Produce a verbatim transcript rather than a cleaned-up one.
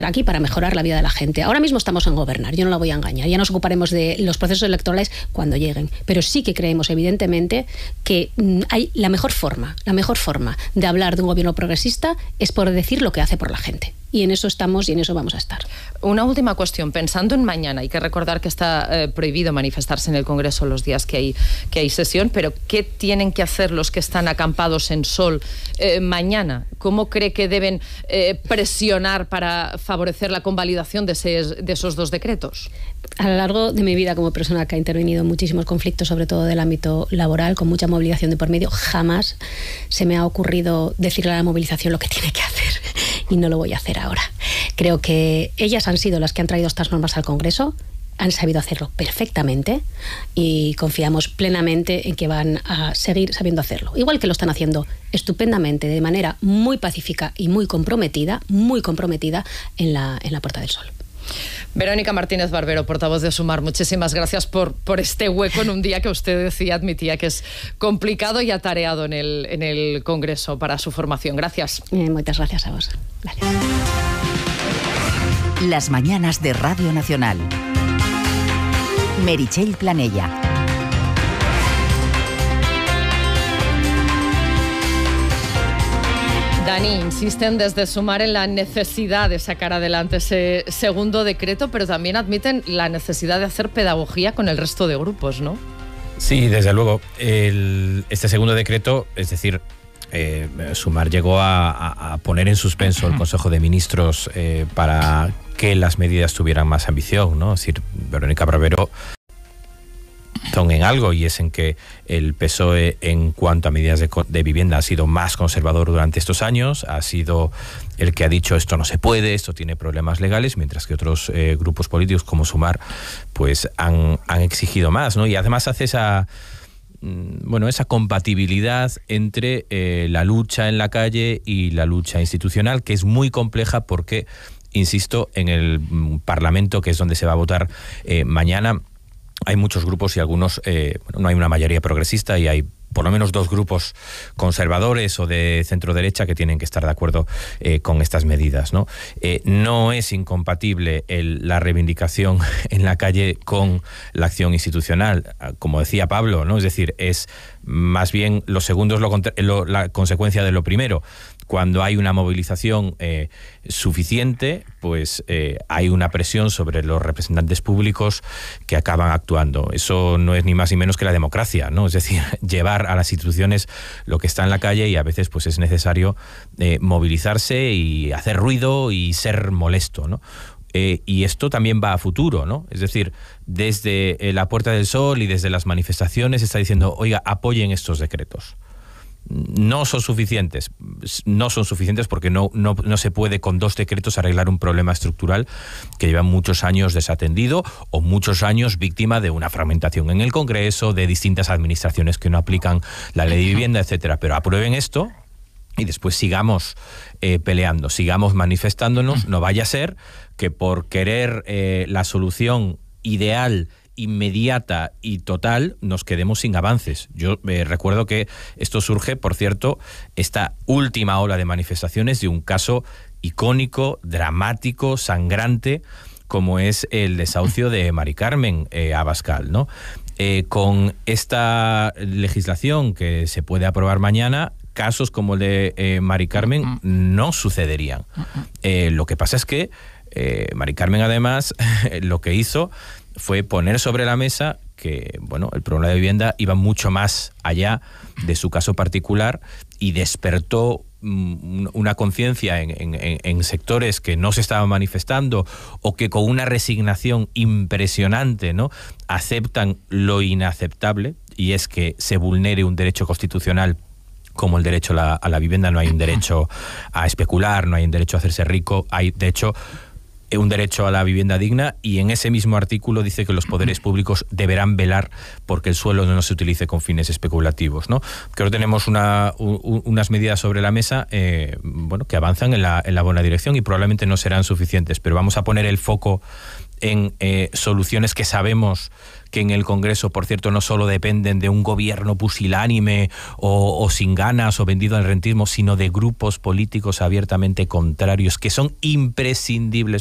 aquí para mejorar la vida de la gente. Ahora mismo estamos en gobernar, yo no la voy a engañar, ya nos ocuparemos de los procesos electorales cuando lleguen, pero sí que creemos evidentemente que mm, hay la mejor forma, la mejor forma de hablar de un gobierno progresista es por decir lo que hace por la gente. Y en eso estamos y en eso vamos a estar. Una última cuestión. Pensando en mañana, hay que recordar que está eh, prohibido manifestarse en el Congreso los días que hay, que hay sesión, pero ¿qué tienen que hacer los que están acampados en Sol eh, mañana? ¿Cómo cree que deben eh, presionar para favorecer la convalidación de, ese, de esos dos decretos? A lo largo de mi vida como persona que ha intervenido en muchísimos conflictos, sobre todo del ámbito laboral, con mucha movilización de por medio, jamás se me ha ocurrido decirle a la movilización lo que tiene que hacer y no lo voy a hacer ahora. Creo que ellas han sido las que han traído estas normas al Congreso, han sabido hacerlo perfectamente y confiamos plenamente en que van a seguir sabiendo hacerlo. Igual que lo están haciendo estupendamente, de manera muy pacífica y muy comprometida, muy comprometida en la, en la Puerta del Sol. Verónica Martínez Barbero, portavoz de Sumar, muchísimas gracias por, por este hueco en un día que usted decía, admitía que es complicado y atareado en el, en el Congreso para su formación. Gracias. Eh, muchas gracias a vos. Gracias. Las mañanas de Radio Nacional. Meritxell Planella. Dani, insisten desde Sumar en la necesidad de sacar adelante ese segundo decreto, pero también admiten la necesidad de hacer pedagogía con el resto de grupos, ¿no? Sí, desde luego. El, este segundo decreto, es decir, eh, Sumar llegó a, a, a poner en suspenso el Consejo de Ministros eh, para que las medidas tuvieran más ambición, ¿no? Es decir, Verónica Barbero son en algo, y es en que el P S O E en cuanto a medidas de, de vivienda ha sido más conservador durante estos años, ha sido el que ha dicho esto no se puede, esto tiene problemas legales, mientras que otros eh, grupos políticos como Sumar pues han, han exigido más, ¿no? Y además hace esa bueno, esa compatibilidad entre eh, la lucha en la calle y la lucha institucional, que es muy compleja porque, insisto, en el Parlamento, que es donde se va a votar eh, mañana, hay muchos grupos y algunos, eh, bueno, no hay una mayoría progresista y hay por lo menos dos grupos conservadores o de centro derecha que tienen que estar de acuerdo eh, con estas medidas, ¿no? Eh, no es incompatible el, la reivindicación en la calle con la acción institucional, como decía Pablo, ¿no? Es decir, es más bien lo segundo es lo, lo, la consecuencia de lo primero. Cuando hay una movilización eh, suficiente, pues eh, hay una presión sobre los representantes públicos que acaban actuando. Eso no es ni más ni menos que la democracia, ¿no? Es decir, llevar a las instituciones lo que está en la calle, y a veces pues es necesario eh, movilizarse y hacer ruido y ser molesto, ¿no? Eh, y esto también va a futuro, ¿no? Es decir, desde eh, la Puerta del Sol y desde las manifestaciones está diciendo, oiga, apoyen estos decretos. No son suficientes, no son suficientes porque no, no, no se puede con dos decretos arreglar un problema estructural que lleva muchos años desatendido o muchos años víctima de una fragmentación en el Congreso, de distintas administraciones que no aplican la ley de vivienda, etcétera. Pero aprueben esto y después sigamos eh, peleando, sigamos manifestándonos. No vaya a ser que por querer eh, la solución ideal, inmediata y total, nos quedemos sin avances. Yo eh, recuerdo que esto surge, por cierto, esta última ola de manifestaciones de un caso icónico, dramático, sangrante, como es el desahucio de Mari Carmen eh, Abascal, ¿no? Eh, con esta legislación que se puede aprobar mañana, casos como el de eh, Mari Carmen no sucederían. Eh, lo que pasa es que eh, Mari Carmen, además, lo que hizo fue poner sobre la mesa que, bueno, el problema de vivienda iba mucho más allá de su caso particular y despertó mm, una conciencia en, en, en sectores que no se estaban manifestando o que con una resignación impresionante, ¿no?, aceptan lo inaceptable, y es que se vulnere un derecho constitucional como el derecho a la, a la vivienda. No hay un derecho a especular, no hay un derecho a hacerse rico, hay, de hecho, un derecho a la vivienda digna, y en ese mismo artículo dice que los poderes públicos deberán velar porque el suelo no se utilice con fines especulativos, ¿no? Creo que tenemos una, un, unas medidas sobre la mesa eh, bueno, que avanzan en la, en la buena dirección y probablemente no serán suficientes, pero vamos a poner el foco en eh, soluciones que sabemos que en el Congreso, por cierto, no solo dependen de un gobierno pusilánime o, o sin ganas o vendido al rentismo, sino de grupos políticos abiertamente contrarios que son imprescindibles